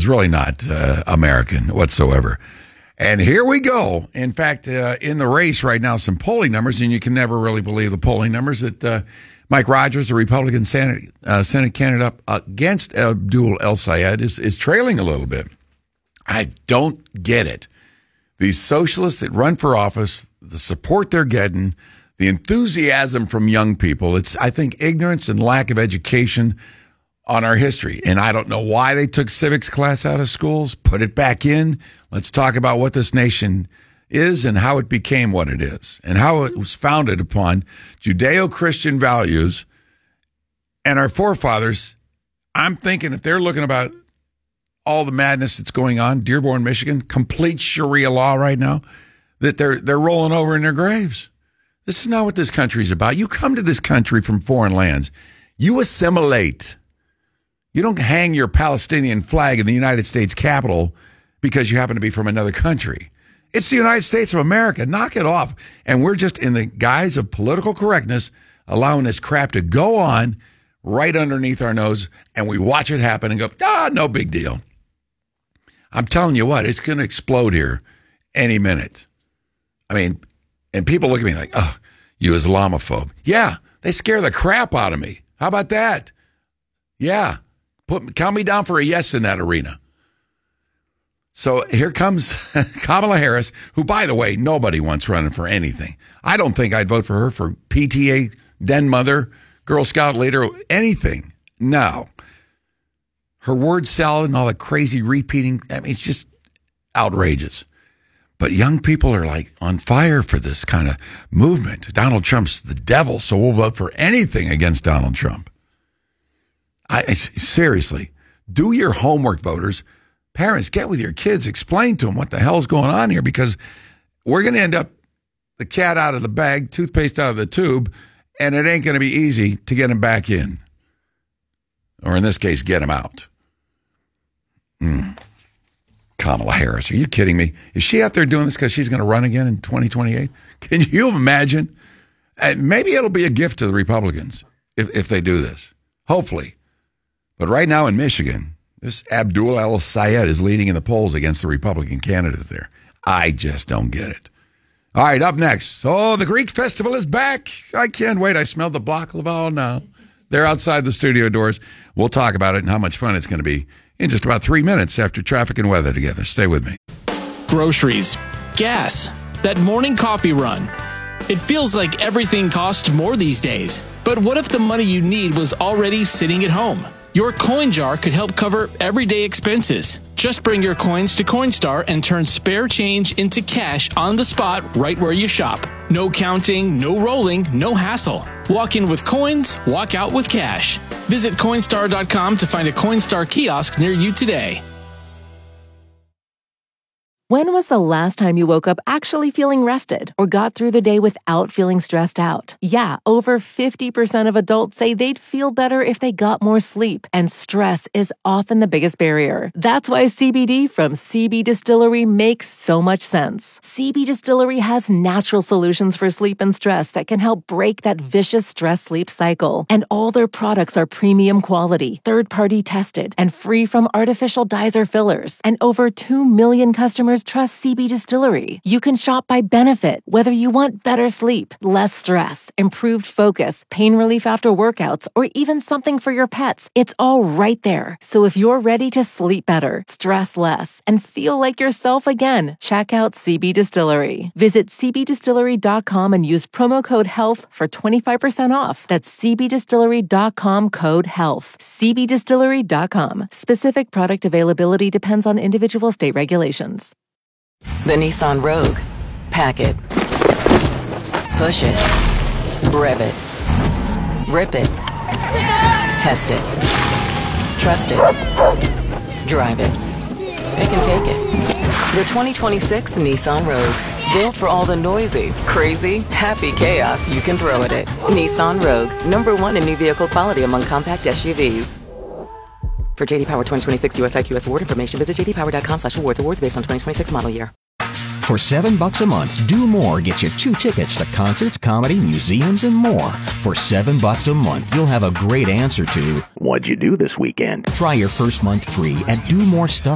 is really not American whatsoever. And here we go. In fact, in the race right now, some polling numbers, and you can never really believe the polling numbers, that Mike Rogers, the Republican Senate candidate up against Abdul El-Sayed, is trailing a little bit. I don't get it. These socialists that run for office, the support they're getting, the enthusiasm from young people, it's, I think, ignorance and lack of education on our history. And I don't know why they took civics class out of schools. Put it back in. Let's talk about what this nation is and how it became what it is and how it was founded upon Judeo-Christian values. And our forefathers, I'm thinking if they're looking about all the madness that's going on, Dearborn, Michigan, complete Sharia law right now, that they're rolling over in their graves. This is not what this country is about. You come to this country from foreign lands. You assimilate. You don't hang your Palestinian flag in the United States Capitol because you happen to be from another country. It's the United States of America. Knock it off. And we're just in the guise of political correctness allowing this crap to go on right underneath our nose, and we watch it happen and go, no big deal. I'm telling you what, it's going to explode here any minute. I mean, and people look at me like, oh, you Islamophobe. Yeah, they scare the crap out of me. How about that? Yeah. Count me down for a yes in that arena. So here comes Kamala Harris, who, by the way, nobody wants running for anything. I don't think I'd vote for her for PTA, den mother, Girl Scout leader, anything. No. Her word salad and all the crazy repeating, I mean, it's just outrageous. But young people are like on fire for this kind of movement. Donald Trump's the devil, so we'll vote for anything against Donald Trump. Seriously, do your homework, voters. Parents, get with your kids. Explain to them what the hell's going on here, because we're going to end up the cat out of the bag, toothpaste out of the tube, and it ain't going to be easy to get them back in. Or in this case, get them out. Kamala Harris, are you kidding me? Is she out there doing this because she's going to run again in 2028? Can you imagine? Maybe it'll be a gift to the Republicans if they do this. Hopefully. But right now in Michigan, this Abdul El-Sayed is leading in the polls against the Republican candidate there. I just don't get it. All right, up next. So the Greek festival is back. I can't wait. I smell the baklava now. They're outside the studio doors. We'll talk about it and how much fun it's going to be in just about 3 minutes after traffic and weather together. Stay with me. Groceries, gas, that morning coffee run. It feels like everything costs more these days. But what if the money you need was already sitting at home? Your coin jar could help cover everyday expenses. Just bring your coins to Coinstar and turn spare change into cash on the spot right where you shop. No counting, no rolling, no hassle. Walk in with coins, walk out with cash. Visit Coinstar.com to find a Coinstar kiosk near you today. When was the last time you woke up actually feeling rested or got through the day without feeling stressed out? Yeah, over 50% of adults say they'd feel better if they got more sleep, and stress is often the biggest barrier. That's why CBD from CB Distillery makes so much sense. CB Distillery has natural solutions for sleep and stress that can help break that vicious stress-sleep cycle. And all their products are premium quality, third-party tested, and free from artificial dyes or fillers. And over 2 million customers trust CB Distillery. You can shop by benefit, whether you want better sleep, less stress, improved focus, pain relief after workouts, or even something for your pets. It's all right there. So if you're ready to sleep better, stress less, and feel like yourself again, check out CB Distillery. Visit cbdistillery.com and use promo code HEALTH for 25% off. That's cbdistillery.com, code HEALTH. cbdistillery.com. Specific product availability depends on individual state regulations. The Nissan Rogue. Pack it. Push it. Rev it. Rip it. Test it. Trust it. Drive it. It can take it. The 2026 Nissan Rogue. Built for all the noisy, crazy, happy chaos you can throw at it. Nissan Rogue. #1 in new vehicle quality among compact SUVs. For JD Power 2026 US IQS award information, visit jdpower.com/awards. Awards based on 2026 model year. For $7 a month, Do More gets you 2 tickets to concerts, comedy, museums, and more. For $7 a month, you'll have a great answer to, what'd you do this weekend? Try your first month free at DoMoreStuff.com.